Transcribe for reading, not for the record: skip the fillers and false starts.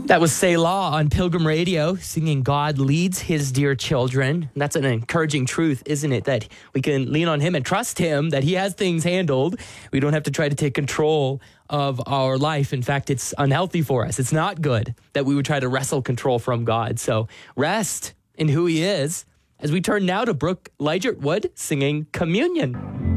That was Selah on Pilgrim Radio, singing God leads his dear children. And that's an encouraging truth, isn't it? That we can lean on him and trust him, that he has things handled. We don't have to try to take control of our life. In fact, it's unhealthy for us. It's not good that we would try to wrestle control from God. So rest in who he is as we turn now to Brooke Leijert-Wood singing Communion.